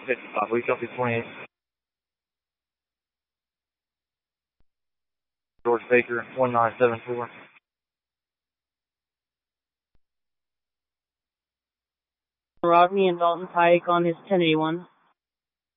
55, we copy 28. George Baker, 1974. Rodney and Dalton Pike on his 1081.